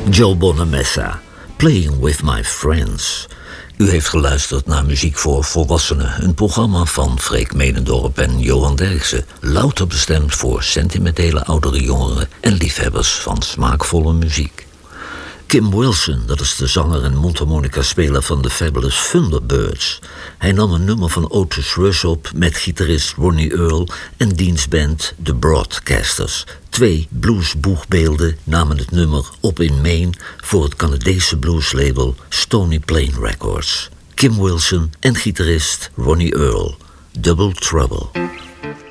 Joe Bonamessa, Playing With My Friends. U heeft geluisterd naar Muziek voor Volwassenen, een programma van Freek Menendorp en Johan Derksen, louter bestemd voor sentimentele oudere jongeren en liefhebbers van smaakvolle muziek. Kim Wilson, dat is de zanger en mondharmonica-speler van de Fabulous Thunderbirds. Hij nam een nummer van Otis Rush op met gitarist Ronnie Earl en diens band The Broadcasters. 2 bluesboegbeelden namen het nummer op in Maine voor het Canadese blueslabel Stony Plain Records. Kim Wilson en gitarist Ronnie Earl. Double Trouble.